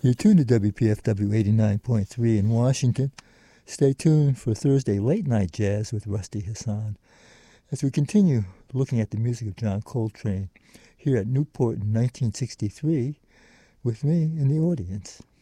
You're tuned to WPFW 89.3 in Washington. Stay tuned for Thursday Late Night Jazz with Rusty Hassan as we continue looking at the music of John Coltrane here at Newport in 1963 with me in the audience.